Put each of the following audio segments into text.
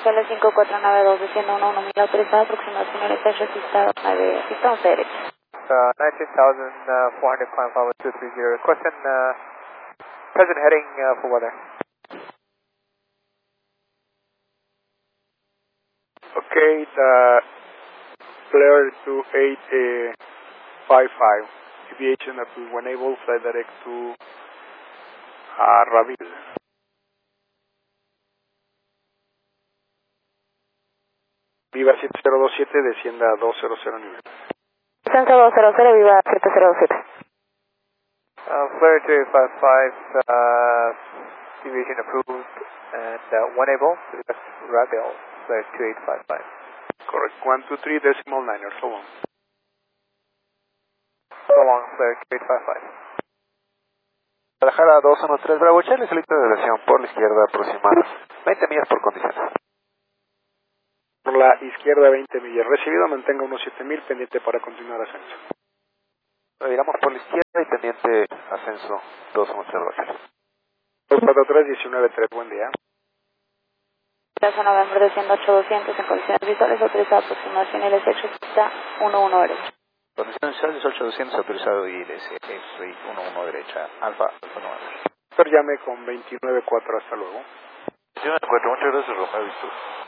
Solo 5492 desciendo 11 mil autorizado, aproximación el estación registrado 9, pista 11 derecha. 19,400 climb 230. Question, present heading for weather. Okay, Flare 2855, deviation up to when able, fly direct to Ravil. Viva 7027, descienda a 200 nivel. Descenso 200, viva 707. Flare 2855, deviation approved, and when able, Ravil, Flare 2855. Correct, 123 decimal niner, so long. So long, Flare 2855. Guadalajara 213 Bravo Charlie, salida de dirección por la izquierda aproximadas 20 millas por condiciones. Por la izquierda 20 millas. Recibido, mantenga unos 7000, pendiente para continuar ascenso. Viramos por la izquierda y pendiente ascenso 213 Bravo Charlie. 243 193, buen día. Plaza November desciendo 8200 en condiciones visuales, autorizado aproximación el estación pista 11 derecha. Condiciones visuales 8200 autorizado y X-Ray 11 derecha, Alfa 9. Doctor, llame con 294, hasta luego. 294, muchas gracias Romeo Víctor.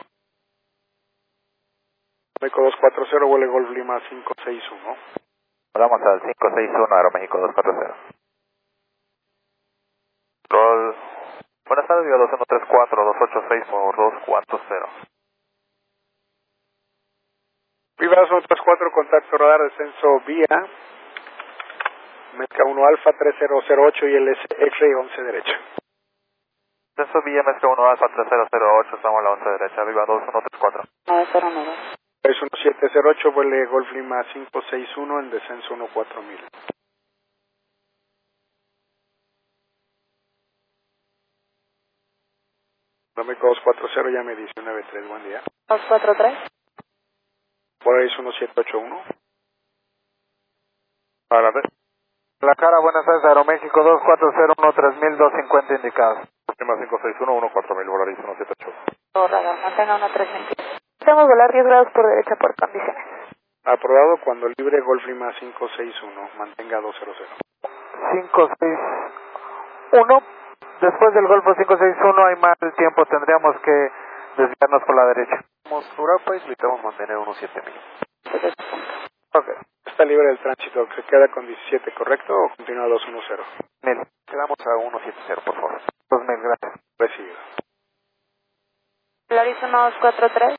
México 240, huele Golf Lima 561. Vamos al 561 Aeroméxico 240. Roll. Buenas tardes, Viva 2134 286 por 240. Viva 2134, contacto radar, descenso vía Mezca 1 Alfa 3008 y el X-Ray 11 derecha. Descenso vía Mezca 1 Alfa 3008, estamos a la 11 derecha, Viva 2134. 909. 1708, vuele Golf Lima 561 en descenso 14000. México 240, llame 193, buen día. 243. Por ahí es 1781. Ahora ver. La cara, buenas tardes, Aeroméxico 240 13250 indicados. Última 561 14000, Volaris 178. Radar, mantenga 1300 pies. Estamos volar 10 grados por derecha por condiciones. Aprobado, cuando libre Golf Lima 561, mantenga 200. 561. Después del Golfo 561 hay mal tiempo, tendríamos que desviarnos por la derecha. Vamos a Europa y solicitamos mantener unos 7000. Ok. Está libre del tránsito, se queda con 17, ¿correcto? ¿O continúa 210? Quedamos a 170, por favor. 2000, gracias. Recibido. Volaris 1243.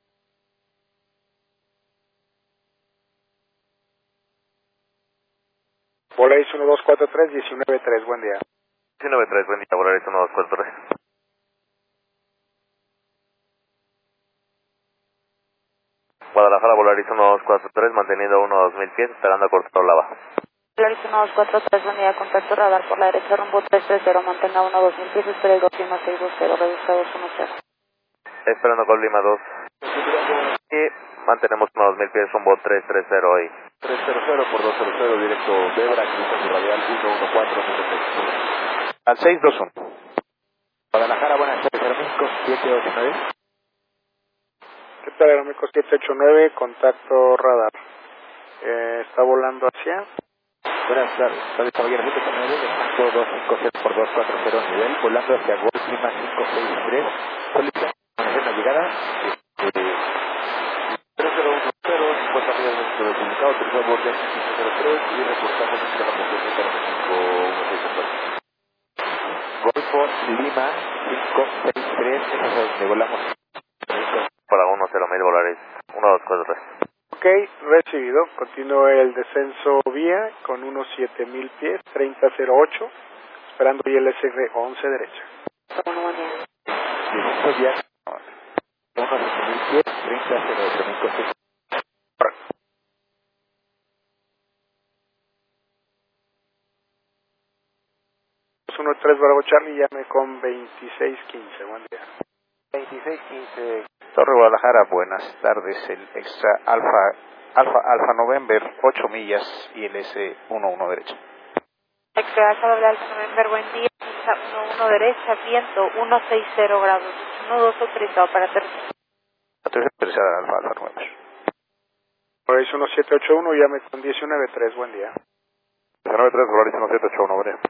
Volaris 1243, 193, buen día. 193, buen día, Volaris 1243. Guadalajara, Volaris 1243, manteniendo 2000 pies, esperando a cortar la baja. Volaris 1243, buen día, contacto radar por la derecha, rumbo 330, mantenga 2000 pies, espera el Golf Lima 620, reduzca 210. Esperando Golf Lima 2. Y mantenemos 2000 pies, rumbo 330 ahí. 300 por 200, directo Debra, cruzando radial 114, al 621. Guadalajara, buenas tardes, Aeroméxico 789. ¿Qué tal, Aeroméxico 789? Contacto radar. ¿Está volando hacia? Buenas tardes, David Caballero 789, descanso 257 por 240 nivel, volando hacia Golf Lima 563. Solicita la llegada. 3010, 50 millas dentro del comunicado, autorizado por 503 y reportamos en la posición para México 164. Golfo Lima 563, eso es donde volamos. Para 10.000 Volaris, 1243. Ok, recibido. Continúe el descenso vía con unos 7000 pies, 3008, esperando ILSR 11 derecha. Bueno, buen día. Descenso vía, unos 7000 pies, 3008, México. 213 Bravo Charlie, llame con 2615, buen día. 2615. Torre Guadalajara, buenas tardes, el extra Alfa November, 8 millas, ILS 11 derecha. Extra Alfa November, buen día, pista 11 derecha, viento 160 grados, 12 autorizado para aterrizar. hacia Alfa 9. Volaris 1781, llame con 19-3, buen día. 19-3, Volaris 1781, buen día.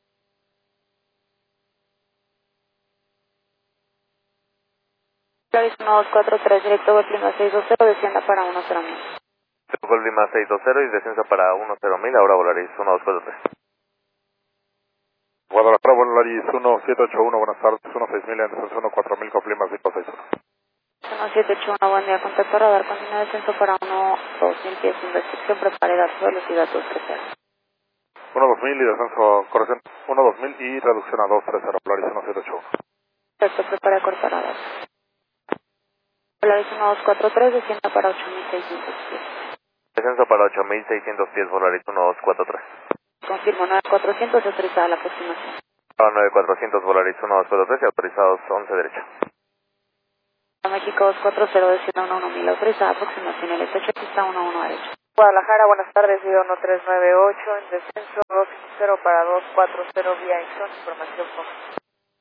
Volaris 1243, directo Golf Lima 620, descienda para 10.000. Golf Lima 620 y descensa para 10.000, ahora Volaris 1243. Guadalajara, Volaris 1781, buenas tardes, 16.000 en descenso 14.000, Golf Lima 561. 1781, buen día, contacto radar, continúa descenso para 1-2000 pies, sin restricción, prepare dar su velocidad 230. 1-2000 y descenso, corrección, 1-2000 y reducción a 230, Volaris 1781. Perfecto, prepare cortar radar. Volaris 1243, descienda para 8.600 pies. Descenso para 8.600 pies, Volaris 1243. Confirmo, 9400, autorizada la aproximación. 9400, Volaris 1243 y autorizados 11 derecha. México 240, descienda 1000, autorizada aproximación, el S8 está 11 derecha. Guadalajara, buenas tardes, Vido 1398, en descenso 250 para 240 vía Exxon, información con